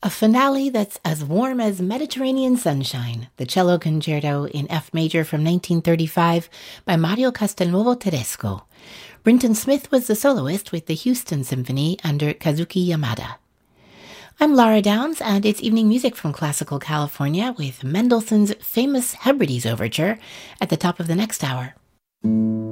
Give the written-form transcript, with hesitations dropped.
A finale that's as warm as Mediterranean sunshine, the Cello Concerto in F major from 1935 by Mario Castelnuovo Tedesco. Brinton Smith was the soloist with the Houston Symphony under Kazuki Yamada. I'm Laura Downs, and it's evening music from Classical California with Mendelssohn's famous Hebrides Overture at the top of the next hour.